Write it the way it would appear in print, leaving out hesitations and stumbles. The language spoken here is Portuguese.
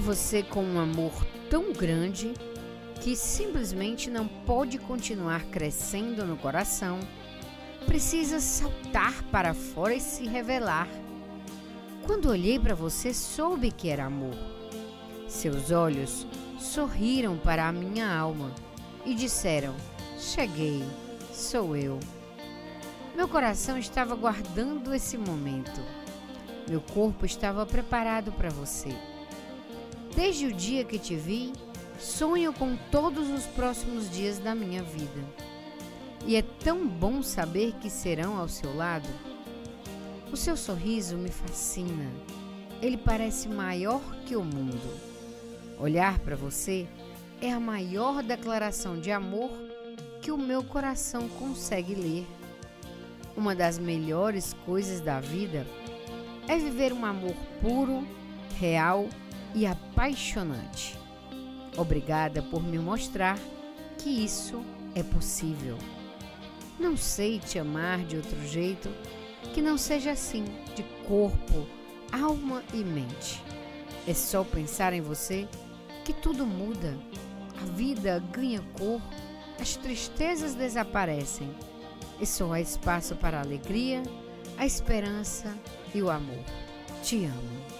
você com um amor tão grande que simplesmente não pode continuar crescendo no coração, precisa saltar para fora e se revelar. Quando olhei para você, soube que era amor. Seus olhos sorriram para a minha alma e disseram: cheguei, sou eu. Meu coração estava guardando esse momento. Meu corpo estava preparado para você. Desde o dia que te vi, sonho com todos os próximos dias da minha vida. E é tão bom saber que serão ao seu lado. O seu sorriso me fascina. Ele parece maior que o mundo. Olhar para você é a maior declaração de amor que o meu coração consegue ler. Uma das melhores coisas da vida é viver um amor puro, real e apaixonante. Obrigada por me mostrar que isso é possível. Não sei te amar de outro jeito que não seja assim, de corpo, alma e mente. É só pensar em você que tudo muda. A vida ganha cor, as tristezas desaparecem e só há espaço para a alegria, a esperança e o amor. Te amo.